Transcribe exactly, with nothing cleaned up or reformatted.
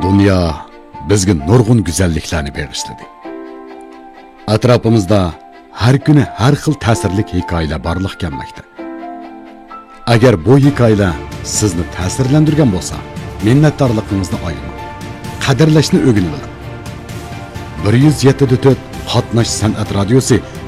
Dünya bizga nurg'un go'zalliklarni bag'ishladi. Atrofimizda har kuni har xil ta'sirli hikoyalar borliq kelmoqda. Agar bu hikoyalar sizni ta'sirlantirgan bo'lsa, minnatdorligingizni oying. Qadrlashni o'rganing. bir yuz yetti nuqta to'rt Qatnash san'at radiosi